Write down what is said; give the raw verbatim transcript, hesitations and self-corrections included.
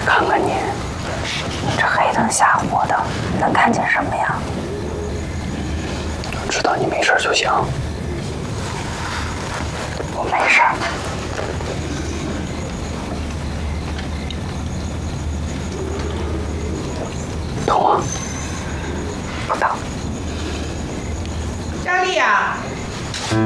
看看你， 这黑灯瞎火的，能看见什么呀？ 知道你没事就行。 我没事。 痛吗？